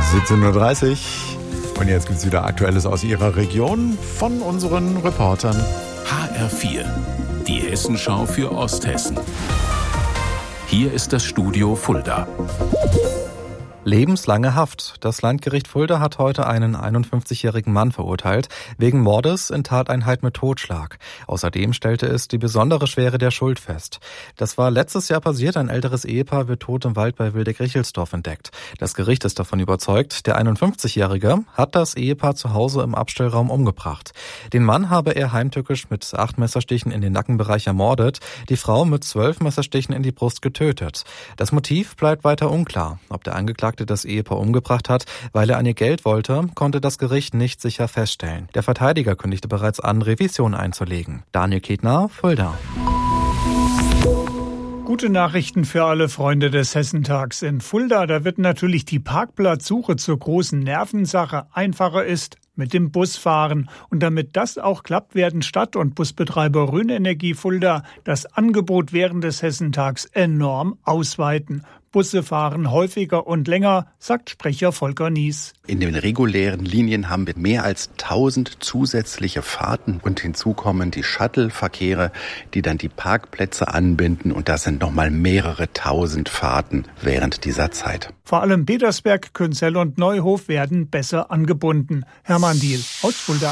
17:30 Uhr. Und jetzt gibt es wieder Aktuelles aus Ihrer Region von unseren Reportern. HR4, die Hessenschau für Osthessen. Hier ist das Studio Fulda. Lebenslange Haft. Das Landgericht Fulda hat heute einen 51-jährigen Mann verurteilt, wegen Mordes in Tateinheit mit Totschlag. Außerdem stellte es die besondere Schwere der Schuld fest. Das war letztes Jahr passiert. Ein älteres Ehepaar wird tot im Wald bei Wildeck-Richelsdorf entdeckt. Das Gericht ist davon überzeugt, der 51-Jährige hat das Ehepaar zu Hause im Abstellraum umgebracht. Den Mann habe er heimtückisch mit 8 Messerstichen in den Nackenbereich ermordet, die Frau mit 12 Messerstichen in die Brust getötet. Das Motiv bleibt weiter unklar. Ob der Angeklagte das Ehepaar umgebracht hat, weil er an ihr Geld wollte, konnte das Gericht nicht sicher feststellen. Der Verteidiger kündigte bereits an, Revision einzulegen. Daniel Ketner, Fulda. Gute Nachrichten für alle Freunde des Hessentags in Fulda. Da wird natürlich die Parkplatzsuche zur großen Nervensache einfacher ist mit dem Busfahren. Und damit das auch klappt, werden Stadt- und Busbetreiber Rhön-Energie Fulda das Angebot während des Hessentags enorm ausweiten. Busse fahren häufiger und länger, sagt Sprecher Volker Nies. In den regulären Linien haben wir mehr als 1000 zusätzliche Fahrten und hinzu kommen die Shuttle-Verkehre, die dann die Parkplätze anbinden, und das sind nochmal mehrere 1000 Fahrten während dieser Zeit. Vor allem Petersberg, Künzell und Neuhof werden besser angebunden. Hermann Diehl aus Fulda.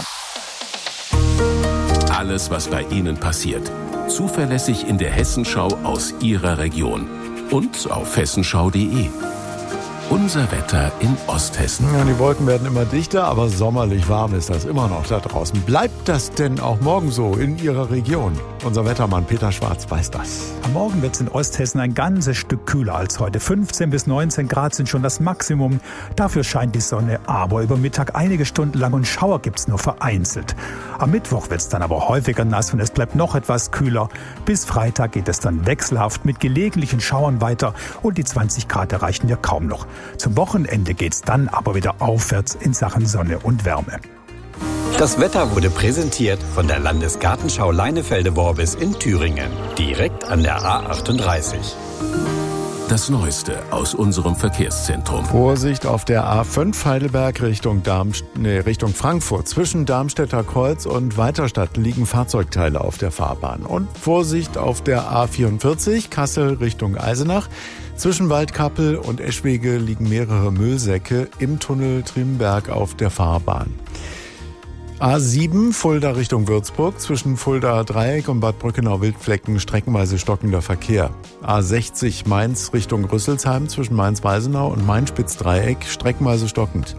Alles, was bei Ihnen passiert, zuverlässig in der Hessenschau aus Ihrer Region. Und auf hessenschau.de. Unser Wetter in Osthessen. Ja, die Wolken werden immer dichter, aber sommerlich warm ist das immer noch da draußen. Bleibt das denn auch morgen so in Ihrer Region? Unser Wettermann Peter Schwarz weiß das. Am Morgen wird es in Osthessen ein ganzes Stück kühler als heute. 15 bis 19 Grad sind schon das Maximum. Dafür scheint die Sonne, aber über Mittag einige Stunden lang und Schauer gibt es nur vereinzelt. Am Mittwoch wird es dann aber häufiger nass und es bleibt noch etwas kühler. Bis Freitag geht es dann wechselhaft mit gelegentlichen Schauern weiter und die 20 Grad erreichen wir kaum noch. Zum Wochenende geht's dann aber wieder aufwärts in Sachen Sonne und Wärme. Das Wetter wurde präsentiert von der Landesgartenschau Leinefelde-Worbis in Thüringen, direkt an der A38. Das Neueste aus unserem Verkehrszentrum. Vorsicht auf der A5 Heidelberg Richtung Frankfurt. Zwischen Darmstädter Kreuz und Weiterstadt liegen Fahrzeugteile auf der Fahrbahn. Und Vorsicht auf der A44 Kassel Richtung Eisenach. Zwischen Waldkappel und Eschwege liegen mehrere Müllsäcke im Tunnel Triemberg auf der Fahrbahn. A7 Fulda Richtung Würzburg, zwischen Fulda Dreieck und Bad Brückenau-Wildflecken streckenweise stockender Verkehr. A60 Mainz Richtung Rüsselsheim, zwischen Mainz-Weisenau und Main-Spitz-Dreieck streckenweise stockend.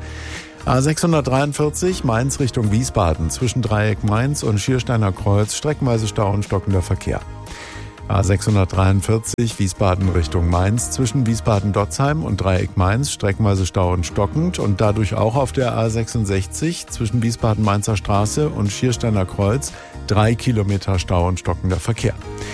A643 Mainz Richtung Wiesbaden, zwischen Dreieck Mainz und Schiersteiner Kreuz streckenweise Stau und stockender Verkehr. A643 Wiesbaden Richtung Mainz, zwischen Wiesbaden-Dotzheim und Dreieck Mainz streckenweise Stau und stockend und dadurch auch auf der A66 zwischen Wiesbaden-Mainzer Straße und Schiersteiner Kreuz 3 Kilometer Stau und stockender Verkehr.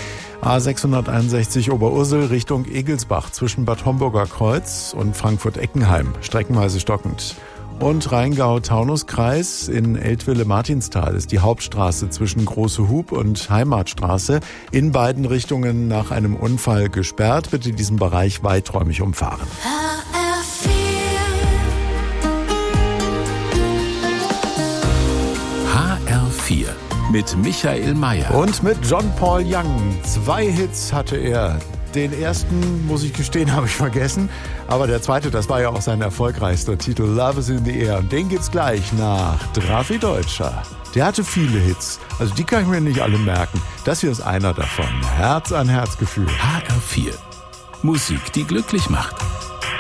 A661 Oberursel Richtung Egelsbach, zwischen Bad Homburger Kreuz und Frankfurt-Eckenheim streckenweise stockend. Und Rheingau-Taunus-Kreis in Eltville-Martinstal ist die Hauptstraße zwischen Große Hub und Heimatstraße in beiden Richtungen nach einem Unfall gesperrt. Bitte diesen Bereich weiträumig umfahren. HR4 mit Michael Mayer. Und mit John Paul Young. 2 Hits hatte er. Den ersten, muss ich gestehen, habe ich vergessen. Aber der zweite, das war ja auch sein erfolgreichster Titel, Love is in the Air. Und den gibt's gleich nach Drafi Deutscher. Der hatte viele Hits. Also die kann ich mir nicht alle merken. Das hier ist einer davon. Herz an Herz Gefühl. HR4. Musik, die glücklich macht.